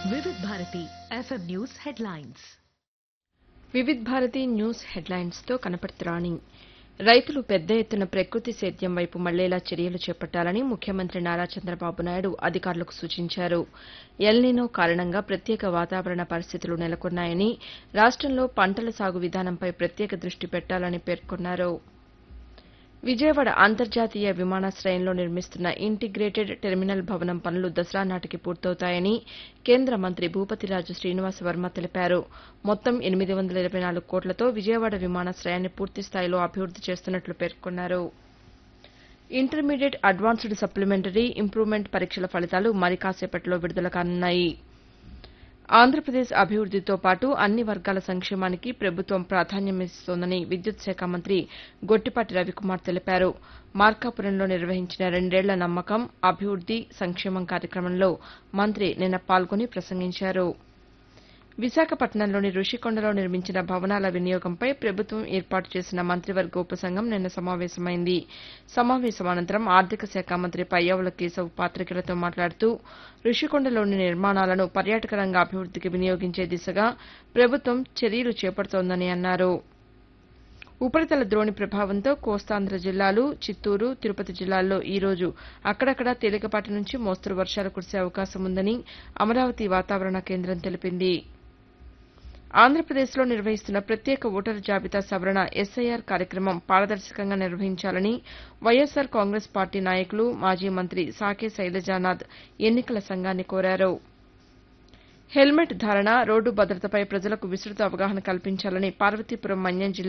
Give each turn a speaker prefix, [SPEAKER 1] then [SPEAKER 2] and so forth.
[SPEAKER 1] వివిధ Bharati FM news headlines.
[SPEAKER 2] Vividh Bharati news హెడ్లైన్స్తో కనపడుతురాణి. రైతులు పెద్ద ఎత్తున ప్రకృతి సేద్యం వైపు మళ్లేలా చర్యలు చేపట్టాలని ముఖ్యమంత్రి నారా చంద్రబాబు నాయుడు అధికారులకు సూచించారు. ఎల్నినో కారణంగా ప్రత్యేక వాతావరణ పరిస్థితులు నెలకొన్నాయని, రాష్టంలో పంటల సాగు విధానంపై ప్రత్యేక దృష్టి పెట్టాలని పేర్కొన్నారు. విజయవాడ అంతర్జాతీయ విమానాశయంలో నిర్మిస్తున్న ఇంటిగ్రేటెడ్ టెర్మినల్ భవనం పనులు దసరా నాటికి పూర్తవుతాయని కేంద్ర మంత్రి భూపతిరాజు శ్రీనివాసవర్మ తెలిపారు. మొత్తం 824 కోట్లతో విజయవాడ విమానాశయాన్ని పూర్తిస్థాయిలో అభివృద్ది చేస్తున్నట్లు పేర్కొన్నారు. ఇంటర్మీడియట్, అడ్వాన్స్డ్ సప్లిమెంటరీ, ఇంప్రూవ్మెంట్ పరీక్షల ఫలితాలు మరి కాసేపట్లో విడుదల కానున్నాయి. ఆంధ్రప్రదేశ్ అభివృద్దితో పాటు అన్ని వర్గాల సంక్షేమానికి ప్రభుత్వం ప్రాధాన్యమిస్తోందని విద్యుత్ శాఖ మంత్రి గొట్టిపాటి రవికుమార్ తెలిపారు. మార్కాపురంలో నిర్వహించిన 2 ఏళ్ల నమ్మకం, అభివృద్ది, సంక్షేమం కార్యక్రమంలో మంత్రి నిన్న పాల్గొని ప్రసంగించారు. విశాఖపట్నంలోని రుషికొండలో నిర్మించిన భవనాల వినియోగంపై ప్రభుత్వం ఏర్పాటు చేసిన మంత్రివర్గ ఉపసంఘం నిన్న సమావేశమైంది. సమావేశం అనంతరం ఆర్థిక శాఖ మంత్రి పయ్యావుల కేశవ్ పాతికేయులతో మాట్లాడుతూ రుషికొండలోని నిర్మాణాలను పర్యాటక రంగ అభివృద్దికి వినియోగించే దిశగా ప్రభుత్వం చర్యలు చేపడుతోందని అన్నారు. ఉపరితల ద్రోణి ప్రభావంతో కోస్తాంధ్ర జిల్లాలు, చిత్తూరు, తిరుపతి జిల్లాల్లో ఈ రోజు అక్కడక్కడా తేలికపాటి నుంచి మోస్తరు వర్షాలు కురిసే అవకాశం ఉందని అమరావతి వాతావరణ కేంద్రం తెలిపింది. ఆంధ్రప్రదేశ్లో నిర్వహిస్తున్న ప్రత్యేక ఓటరు జాబితా సవరణ ఎస్ఐఆర్ కార్యక్రమం పారదర్శకంగా నిర్వహించాలని వైఎస్సార్ కాంగ్రెస్ పార్టీ నాయకులు, మాజీ మంత్రి సాకే శైలజానాథ్ ఎన్నికల సంఘాన్ని కోరారు. హెల్మెట్ ధారణ, రోడ్డు భద్రతపై ప్రజలకు విస్తృత అవగాహన కల్పించాలని పార్వతీపురం మన్యం జిల్లా